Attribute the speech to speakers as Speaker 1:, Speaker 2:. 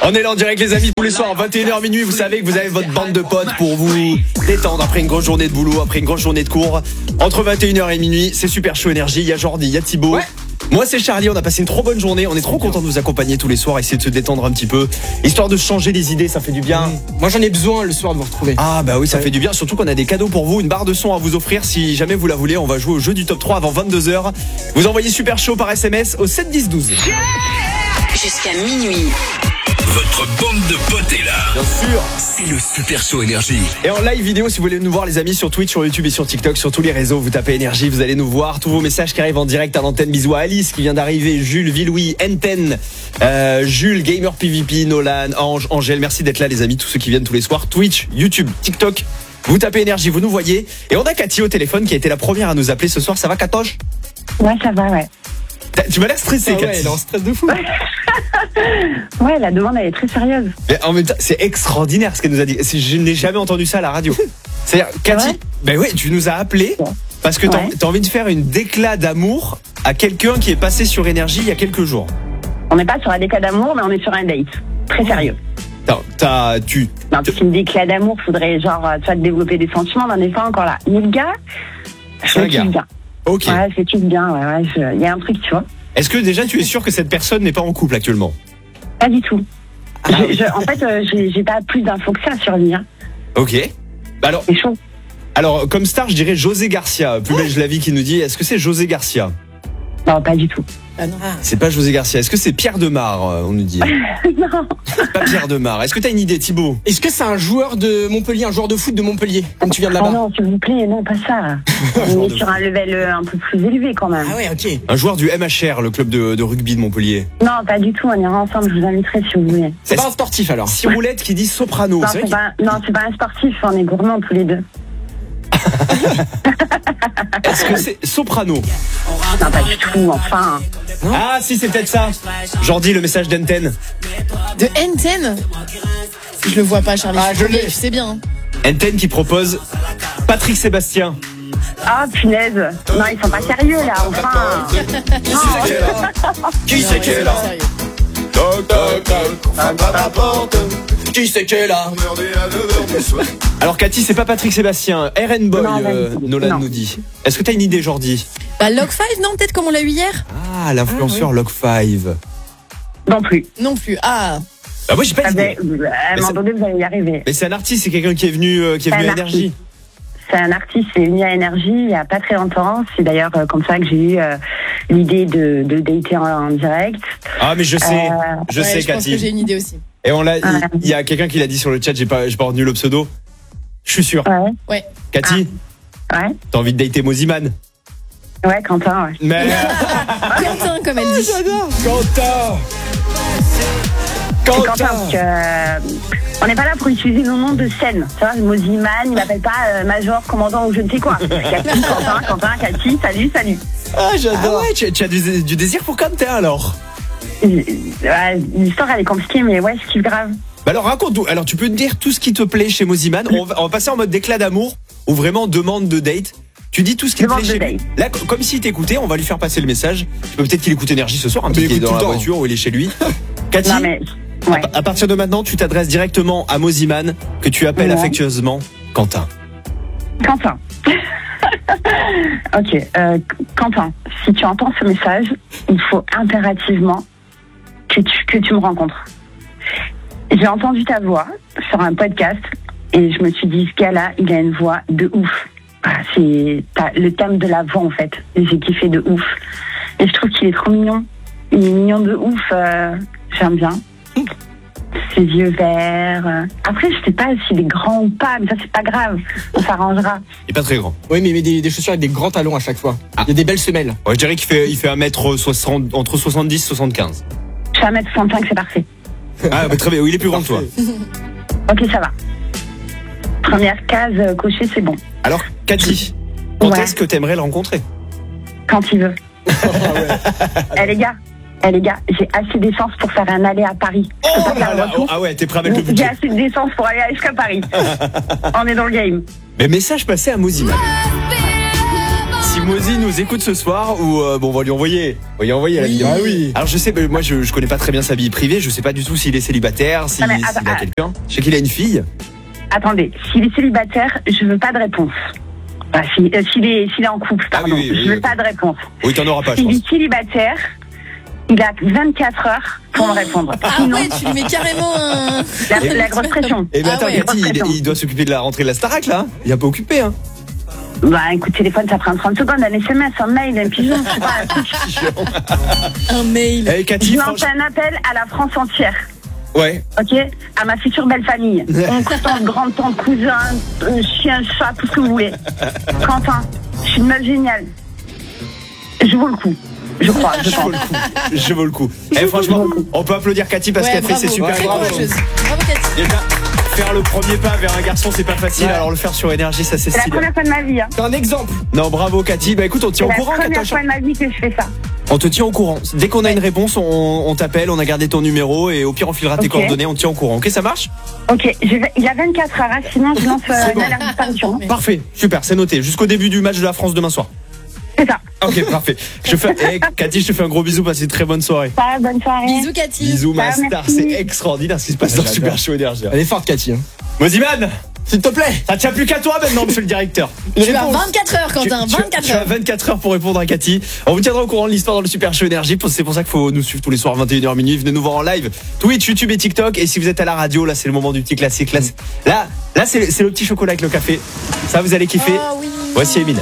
Speaker 1: On est là en direct les amis tous les soirs 21h minuit, vous savez que vous avez votre bande de potes pour vous détendre après une grosse journée de boulot, après une grosse journée de cours. Entre 21h et minuit, c'est Super Chaud Énergie, il y a Jordi, il y a Thibaut. Ouais. Moi c'est Charlie, on a passé une trop bonne journée, on est trop content de vous accompagner tous les soirs, essayer de se détendre un petit peu, histoire de changer les idées, ça fait du bien.
Speaker 2: Moi j'en ai besoin le soir de vous retrouver.
Speaker 1: Ah bah oui, ça fait du bien, surtout qu'on a des cadeaux pour vous, une barre de son à vous offrir si jamais vous la voulez. On va jouer au jeu du top 3 avant 22h. Vous envoyez Super Chaud par SMS au 7 10 12.
Speaker 3: Jusqu'à minuit.
Speaker 4: Votre bande de potes est là.
Speaker 1: Bien sûr.
Speaker 4: C'est le Super Chaud Énergie.
Speaker 1: Et en live vidéo, si vous voulez nous voir les amis sur Twitch, sur YouTube et sur TikTok, sur tous les réseaux, vous tapez Énergie, vous allez nous voir. Tous vos messages qui arrivent en direct à l'antenne. Bisous à Alice qui vient d'arriver, Jules, Villouis, Enten, Jules, Gamer PVP, Nolan, Ange, Angèle. Merci d'être là les amis, tous ceux qui viennent tous les soirs. Twitch, YouTube, TikTok. Vous tapez Énergie, vous nous voyez. Et on a Cathy au téléphone qui a été la première à nous appeler ce soir. Ça va Katoche ?
Speaker 5: Ouais, ça va, ouais.
Speaker 1: Tu m'as l'air stressée, Cathy.
Speaker 2: Ouais, elle est en stress de fou.
Speaker 5: Ouais, la demande, elle est très sérieuse.
Speaker 1: Mais en même temps, c'est extraordinaire ce qu'elle nous a dit. Je n'ai jamais entendu ça à la radio. C'est-à-dire, Cathy, ben ouais, tu nous as appelé parce que t'as envie de faire une déclat d'amour à quelqu'un qui est passé sur Énergie il y a quelques jours.
Speaker 5: On n'est pas sur un déclat d'amour, mais on est sur un date. Très sérieux.
Speaker 1: Non, parce
Speaker 5: qu'une déclat d'amour, faudrait genre, tu vois, développer des sentiments, on n'en est pas encore là. Mais le gars,
Speaker 1: c'est un gars. Ok.
Speaker 5: Ouais, c'est tout bien, ouais, il y a un truc, tu vois.
Speaker 1: Est-ce que déjà tu es sûr que cette personne n'est pas en couple actuellement ?
Speaker 5: Pas du tout. En fait, j'ai pas plus d'infos que ça sur lui. Hein.
Speaker 1: Ok. Bah alors,
Speaker 5: c'est chaud.
Speaker 1: Alors, comme star, je dirais José Garcia. Plus belge la vie qui nous dit, est-ce que c'est José Garcia ?
Speaker 5: Non, pas du tout.
Speaker 2: Ah non.
Speaker 1: C'est pas José Garcia. Est-ce que c'est Pierre Demar, on nous dit ?
Speaker 5: Non.
Speaker 1: Pas Pierre Demar. Est-ce que t'as une idée, Thibaut ?
Speaker 2: Est-ce que c'est un joueur de Montpellier, un joueur de foot de Montpellier, comme tu viens de là-bas ?
Speaker 5: Oh non, s'il vous plaît, non, pas ça. On est sur un level un peu plus élevé quand même.
Speaker 2: Ah ouais, ok.
Speaker 1: Un joueur du MHR, le club de rugby de Montpellier.
Speaker 5: Non, pas du tout, on ira ensemble, je vous inviterai si vous voulez.
Speaker 2: C'est pas un sportif alors ?
Speaker 1: Ciroulette qui dit soprano.
Speaker 5: Non, c'est pas un sportif, on est gourmands tous les deux.
Speaker 1: Est-ce que c'est soprano ?
Speaker 5: Non, pas du tout, enfin.
Speaker 1: Ah si, c'est peut-être ça. Jordi, le message d'Enten.
Speaker 6: De Enten ? Je le vois pas, Charlie.
Speaker 2: Ah, je l'ai.
Speaker 6: Tu sais bien.
Speaker 1: Enten qui propose Patrick Sébastien.
Speaker 5: Ah, punaise. Non, ils sont pas sérieux là, enfin.
Speaker 1: Qui c'est qui est là ?
Speaker 2: Qui c'est qui est là ?
Speaker 1: Alors Cathy, c'est pas Patrick Sébastien, RN Boy, Nolan
Speaker 5: non.
Speaker 1: nous dit. Est-ce que t'as une idée, Jordi ?
Speaker 6: Bah, Log 5, non, peut-être comme on l'a eu hier ?
Speaker 1: Ah, l'influenceur Log 5.
Speaker 5: Non plus.
Speaker 6: Non plus. Ah.
Speaker 1: Bah moi j'ai pas d'idée.
Speaker 5: À un moment donné, vous allez y arriver.
Speaker 1: Mais c'est un artiste, c'est quelqu'un qui est venu à Énergie.
Speaker 5: C'est un artiste, c'est venu à Énergie il y a pas très longtemps. C'est d'ailleurs comme ça que j'ai eu l'idée de dater en direct.
Speaker 1: Ah mais je sais,
Speaker 6: je sais,
Speaker 1: Cathy.
Speaker 6: Je pense que j'ai une idée aussi.
Speaker 1: Et il y a quelqu'un qui l'a dit sur le chat, j'ai pas retenu le pseudo. Je suis sûr.
Speaker 6: Ouais.
Speaker 1: Cathy,
Speaker 5: ouais.
Speaker 1: T'as envie de dater Moziman ?
Speaker 5: Ouais, Quentin, ouais.
Speaker 1: Mais...
Speaker 6: Quentin, comme elle dit.
Speaker 1: J'adore. Quentin,
Speaker 5: parce que on n'est pas là pour utiliser nos noms de scène. Tu vois, Moziman, il m'appelle pas Major, commandant ou je ne sais quoi. Cathy, Quentin, Cathy, salut.
Speaker 1: Ah, j'adore. Ah ouais, tu as du désir pour Quentin alors ?
Speaker 5: L'histoire elle est compliquée, mais ouais, c'est grave.
Speaker 1: Bah alors raconte-nous. Alors tu peux me dire tout ce qui te plaît chez Moziman. On va passer en mode déclat d'amour ou vraiment demande de date. Tu dis tout ce qui te plaît chez lui. Là, comme s'il t'écoutait, on va lui faire passer le message. Peut-être qu'il écoute Énergie ce soir, qu'il est dans la voiture ou il est chez lui. Cathy,
Speaker 5: non, mais, ouais.
Speaker 1: à partir de maintenant, tu t'adresses directement à Moziman, que tu appelles affectueusement Quentin.
Speaker 5: Quentin. Ok, Quentin, si tu entends ce message, il faut impérativement que tu me rencontres. J'ai entendu ta voix sur un podcast et je me suis dit, ce gars-là, il a une voix de ouf. C'est le thème de la voix en fait. J'ai kiffé de ouf. Et je trouve qu'il est trop mignon. Il est mignon de ouf. J'aime bien. Ses yeux verts. Après, je sais pas s'il est grand ou pas, mais ça c'est pas grave. On s'arrangera.
Speaker 1: Il est pas très grand.
Speaker 2: Oui, mais il met des chaussures avec des grands talons à chaque fois. Il y a des belles semelles.
Speaker 1: Ouais, je dirais qu'il fait 1m60, entre 70 et 75.
Speaker 5: Je suis 1m65, c'est parfait.
Speaker 1: Ah, bah, très bien. Oui, il est plus grand que toi.
Speaker 5: Ok, ça va. Première case cochée, c'est bon.
Speaker 1: Alors, Cathy, quand est-ce que t'aimerais le rencontrer ?
Speaker 5: Quand il veut. Les gars, j'ai assez d'essence pour faire un aller à Paris.
Speaker 1: Ah ouais, t'es prêt à mettre le budget.
Speaker 5: J'ai assez d'essence pour aller jusqu'à Paris. On est dans le game.
Speaker 1: Mais message passé à Moziman. si Mozi nous écoute ce soir ou bon, on va lui envoyer la vidéo.
Speaker 2: Ah oui.
Speaker 1: Alors je sais, moi je connais pas très bien sa vie privée, je sais pas du tout s'il est célibataire, s'il a quelqu'un. Je sais qu'il a une fille.
Speaker 5: Attendez, s'il est célibataire, je veux pas de réponse. Enfin, s'il est en couple, pardon, je veux pas de réponse.
Speaker 1: Oui, t'en auras pas, je
Speaker 5: S'il
Speaker 1: pense.
Speaker 5: est célibataire, il a 24 heures pour me répondre.
Speaker 6: Ah
Speaker 5: Sinon,
Speaker 6: ouais, tu lui mets carrément un...
Speaker 5: la grosse pression.
Speaker 1: Eh ben
Speaker 6: Ah
Speaker 1: attends,
Speaker 6: ouais.
Speaker 1: Cathy, il doit s'occuper de la rentrée de la Starac là. Il est un peu occupé, hein.
Speaker 5: Bah écoute, téléphone, ça prend 30 secondes, un SMS, un mail, un pigeon, c'est pas un truc.
Speaker 6: un mail.
Speaker 1: Eh Cathy,
Speaker 5: Je lance un appel à la France entière.
Speaker 1: ouais.
Speaker 5: Ok, à ma future belle famille. Oncle, tante, grand-tante, cousin, chien, chat, tout ce que vous voulez. Quentin, je suis une meuf géniale. Je vaux le coup. Je crois, je
Speaker 1: Je vaux
Speaker 5: pense.
Speaker 1: le coup. Je vaux le coup. Eh franchement, on peut applaudir Cathy parce
Speaker 6: Ouais,
Speaker 1: qu'elle fait
Speaker 6: bravo.
Speaker 1: ses super
Speaker 6: Très
Speaker 1: bravo.
Speaker 6: courageuse. Bravo Cathy.
Speaker 1: Déjà, faire le premier pas vers un garçon, c'est pas facile.
Speaker 2: Ouais.
Speaker 1: Alors le faire sur énergie, ça c'est
Speaker 5: C'est la
Speaker 1: stylé.
Speaker 5: première fois de ma vie. Hein.
Speaker 2: C'est un exemple.
Speaker 1: Non, bravo Cathy. Bah écoute, on te tient
Speaker 5: C'est
Speaker 1: au
Speaker 5: la
Speaker 1: courant.
Speaker 5: première
Speaker 1: Cathy.
Speaker 5: fois de ma vie que je fais ça.
Speaker 1: On te tient au courant. Dès qu'on a une réponse, on t'appelle, on a gardé ton numéro et au pire on filera tes
Speaker 5: Ok.
Speaker 1: coordonnées, on te tient au courant. Ok, ça marche?
Speaker 5: Ok, il y a 24 heures, hein, sinon je lance
Speaker 1: C'est
Speaker 5: une
Speaker 1: bon.
Speaker 5: alerte disparition.
Speaker 1: Parfait, super, c'est noté. Jusqu'au début du match de la France demain soir.
Speaker 5: C'est ça.
Speaker 1: Ok, parfait. Cathy, je te fais un gros bisou, passez une très bonne soirée.
Speaker 5: Ça, bonne soirée.
Speaker 6: Bisous Cathy.
Speaker 1: Bisous, ma
Speaker 5: Merci.
Speaker 1: star, c'est extraordinaire ce qui se passe dans
Speaker 2: J'adore.
Speaker 1: Super Show Énergie.
Speaker 2: Elle est forte, Cathy. Hein.
Speaker 1: Moziman,
Speaker 2: S'il te plaît.
Speaker 1: ça tient plus qu'à toi maintenant, monsieur le directeur.
Speaker 2: Une
Speaker 6: Tu as
Speaker 2: réponse.
Speaker 6: 24 heures Quentin, 24
Speaker 1: tu as
Speaker 6: heures.
Speaker 1: 24 heures pour répondre à Cathy. On vous tiendra au courant de l'histoire dans le Super Show Énergie. C'est pour ça qu'il faut nous suivre tous les soirs 21h minuit. Venez nous voir en live, Twitch, YouTube et TikTok. Et si vous êtes à la radio, là c'est le moment du petit classique. Là c'est le petit chocolat avec le café. Ça vous allez kiffer.
Speaker 6: Ah oui.
Speaker 1: Voici Eminem.